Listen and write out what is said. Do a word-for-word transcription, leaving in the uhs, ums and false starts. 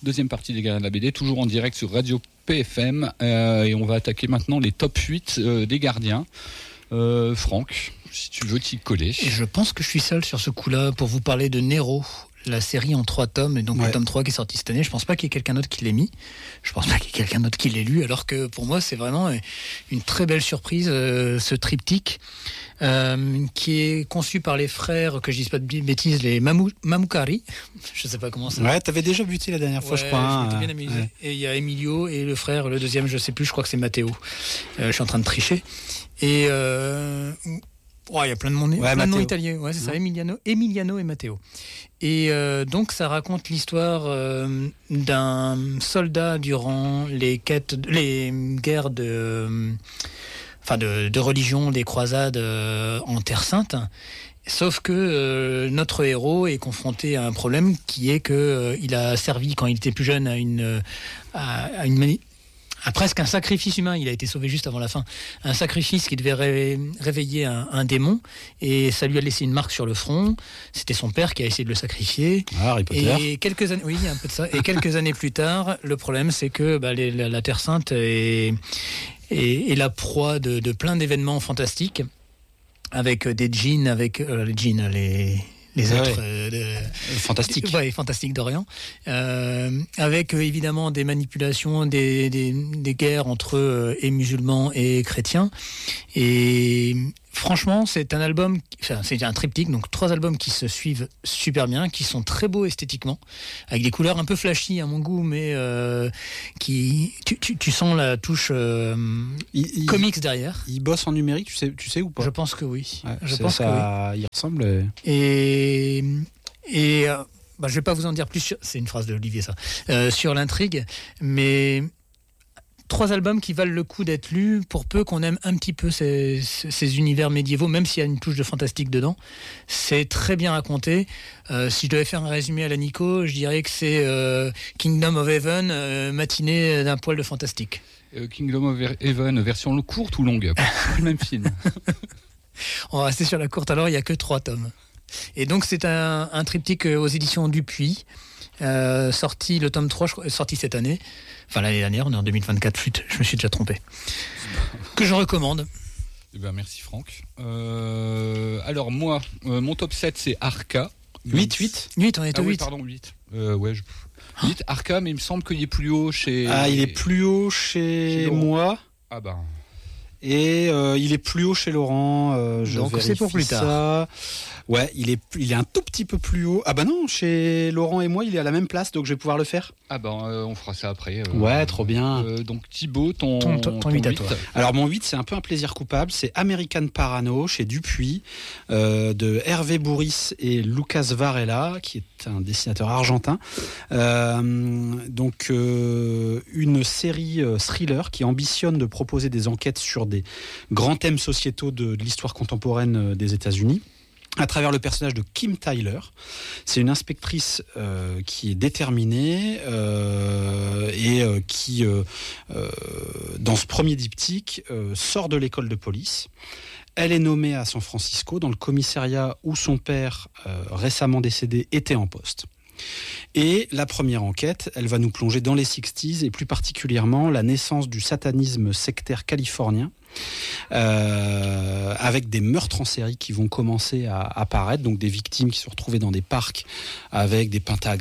deuxième partie des Gardiens de la B D, toujours en direct sur Radio P F M, euh, et on va attaquer maintenant les top huit euh, des gardiens. Euh, Franck, si tu veux t'y coller. Et je pense que je suis seul sur ce coup-là pour vous parler de Nero, la série en trois tomes, et donc ouais. le tome trois qui est sorti cette année. Je pense pas qu'il y ait quelqu'un d'autre qui l'ait mis, je pense pas qu'il y ait quelqu'un d'autre qui l'ait lu, alors que pour moi c'est vraiment une très belle surprise, euh, ce triptyque euh, qui est conçu par les frères, que je dise pas de bêtises, les Mamou, Mamoukari, je sais pas comment ça. Ouais, t'avais déjà buté la dernière fois, ouais, je crois. Je hein, m'étais bien amusé. Ouais. Et il y a Emilio et le frère, le deuxième, je sais plus, je crois que c'est Matteo. Euh, je suis en train de tricher. Et euh, oh, il y a plein de, monde, ouais, plein de noms italiens, ouais, c'est ça, Emiliano, Emiliano et Matteo. Et euh, donc ça raconte l'histoire euh, d'un soldat durant les quêtes, les guerres de, euh, enfin de, de religion, des croisades euh, en Terre Sainte. Sauf que euh, notre héros est confronté à un problème qui est que euh, il a servi quand il était plus jeune à une à, à une mani- à presque un sacrifice humain. Il a été sauvé juste avant la fin. Un sacrifice qui devait ré- réveiller un, un démon, et ça lui a laissé une marque sur le front. C'était son père qui a essayé de le sacrifier. Ah, Harry Potter. Et quelques années, oui, il y a un peu de ça. Et quelques années plus tard, le problème, c'est que bah, les, la, la Terre Sainte est, est, est la proie de, de plein d'événements fantastiques, avec des djinns, avec euh, les djinns, les les ouais, êtres euh, de, fantastiques, ouais, fantastiques d'Orient, euh, avec euh, évidemment des manipulations, des, des, des guerres entre euh, et musulmans et chrétiens. Et franchement, c'est un album, enfin c'est un triptyque, donc trois albums qui se suivent super bien, qui sont très beaux esthétiquement, avec des couleurs un peu flashy à mon goût, mais euh, qui, tu, tu, tu sens la touche euh, il, il, comics derrière. Il bosse en numérique, tu sais, tu sais ou pas ? Je pense que oui. Ouais, je pense ça, que oui. Il ressemble. Et et euh, bah, je vais pas vous en dire plus. Sur, c'est une phrase de Olivier ça. Euh, sur l'intrigue, mais trois albums qui valent le coup d'être lus pour peu qu'on aime un petit peu ces, ces univers médiévaux, même s'il y a une touche de fantastique dedans. C'est très bien raconté. Euh, si je devais faire un résumé à la Nico, je dirais que c'est euh, Kingdom of Heaven, euh, matinée d'un poil de fantastique. Euh, Kingdom of Heaven, version courte ou longue ? C'est le même film. On va rester sur la courte alors, il n'y a que trois tomes. Et donc c'est un, un triptyque aux éditions Dupuis. Euh, sorti le tome trois, je crois, sorti cette année, enfin l'année dernière, on est en deux mille vingt-quatre, flûte, je me suis déjà trompé, que je recommande. Eh ben, merci Franck. Euh, alors moi, euh, mon top sept c'est Arca. huit, huit huit, on est ah, au oui, huit. Pardon, huit. Euh, ouais, je... huit, Arca, mais il me semble qu'il est plus haut chez... Ah, il est plus haut chez, chez moi. Ah bah... Et euh, il est plus haut chez Laurent. Euh, je Donc c'est pour plus tard. Ça. Ouais, il est, il est un tout petit peu plus haut. Ah bah non, chez Laurent et moi, il est à la même place, donc je vais pouvoir le faire. Ah bah euh, on fera ça après. Euh, ouais, trop bien. Euh, donc Thibaut, ton, ton, ton, ton huit à toi. Alors mon huit, c'est un peu un plaisir coupable. C'est American Parano chez Dupuis, euh, de Hervé Bourris et Lucas Varela, qui est un dessinateur argentin. Euh, donc euh, une série euh, thriller qui ambitionne de proposer des enquêtes sur des grands thèmes sociétaux de, de l'histoire contemporaine des États-Unis, à travers le personnage de Kim Tyler. C'est une inspectrice euh, qui est déterminée euh, et euh, qui, euh, euh, dans ce premier diptyque, euh, sort de l'école de police. Elle est nommée à San Francisco, dans le commissariat où son père, euh, récemment décédé, était en poste. Et la première enquête, elle va nous plonger dans les sixties et plus particulièrement la naissance du satanisme sectaire californien, euh, avec des meurtres en série qui vont commencer à apparaître, donc des victimes qui se retrouvaient dans des parcs avec des pentagrammes